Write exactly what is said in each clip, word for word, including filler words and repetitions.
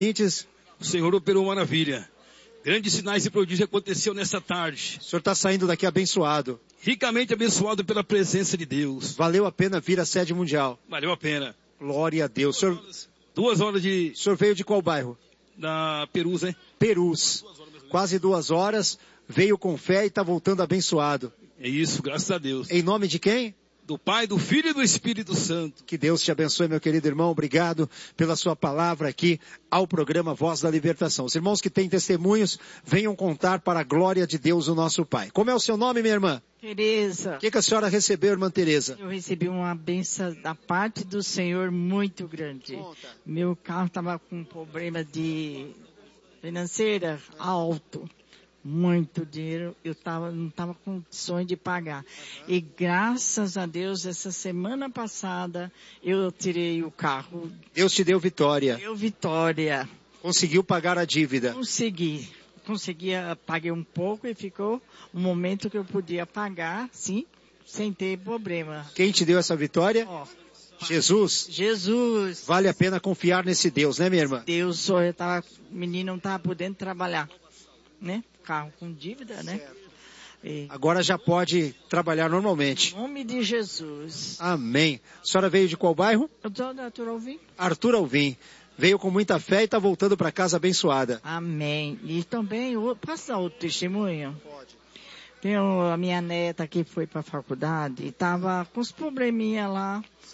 O Senhor operou maravilha. Grandes sinais e prodígios aconteceu nessa tarde. O senhor está saindo daqui abençoado. Ricamente abençoado pela presença de Deus. Valeu a pena vir à sede mundial. Valeu a pena. Glória a Deus. Duas, senhor... horas, duas horas de... O senhor veio de qual bairro? Da Perus, hein? Perus. Duas horas, quase duas horas. Veio com fé e está voltando abençoado. É isso, graças a Deus. Em nome de quem? Do Pai, do Filho e do Espírito Santo. Que Deus te abençoe, meu querido irmão. Obrigado pela sua palavra aqui ao programa Voz da Libertação. Os irmãos que têm testemunhos, venham contar para a glória de Deus, o nosso Pai. Como é o seu nome, minha irmã? Tereza. O que, que a senhora recebeu, irmã Tereza? Eu recebi uma bênção da parte do Senhor muito grande. Conta. Meu carro estava com problema de financeira alto. Muito dinheiro, eu tava, não estava com condições de pagar. E graças a Deus, essa semana passada, eu tirei o carro. Deus te deu vitória. Deu vitória. Conseguiu pagar a dívida. Consegui. Conseguia, paguei um pouco e ficou um momento que eu podia pagar, sim, sem ter problema. Quem te deu essa vitória? Oh, Jesus. Jesus. Vale a pena confiar nesse Deus, né, minha irmã? Deus, só eu tava, o menino não estava podendo trabalhar, né? Carro com dívida, né? E... Agora já pode trabalhar normalmente. Em nome de Jesus. Amém. A senhora veio de qual bairro? Eu sou da Arthur Alvim. Arthur Alvim. Veio com muita fé e está voltando para casa abençoada. Amém. E também, posso dar outro testemunho? Pode. Tem a minha neta que foi para a faculdade e estava com uns probleminha lá. Sim.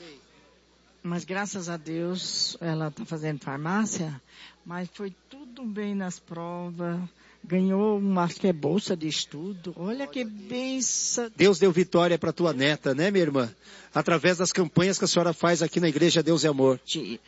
Mas graças a Deus, ela está fazendo farmácia, mas foi tudo bem nas provas. Ganhou, acho que é bolsa de estudo. Olha que benção. Deus deu vitória para tua neta, né, minha irmã? Através das campanhas que a senhora faz aqui na Igreja Deus é Amor.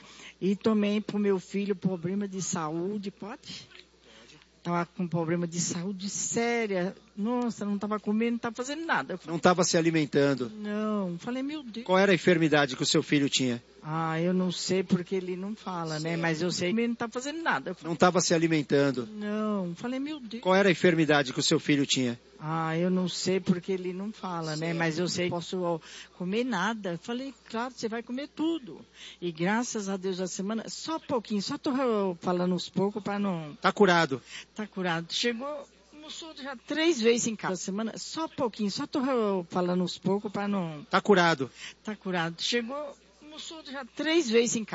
E também para o meu filho, problema de saúde, pode? Estava com problema de saúde séria. Nossa, não estava comendo, não estava fazendo nada. Falei, não estava se alimentando? Não. Falei, meu Deus. Qual era a enfermidade que o seu filho tinha? Ah, eu não sei porque ele não fala, né? Mas eu sei que ele não estava fazendo nada. Falei, não estava se alimentando? Não. Falei, meu Deus. Qual era a enfermidade que o seu filho tinha? Ah, eu não sei porque ele não fala, né? Mas eu sei que posso comer nada. Falei, claro, você vai comer tudo. E graças a Deus, a semana, só pouquinho, só tô falando uns poucos para não... Tá curado. Tá curado. Chegou, almoçou já três vezes em casa. A semana, só pouquinho, só tô falando uns poucos para não... Tá curado. Tá curado. Chegou, almoçou já três vezes em casa.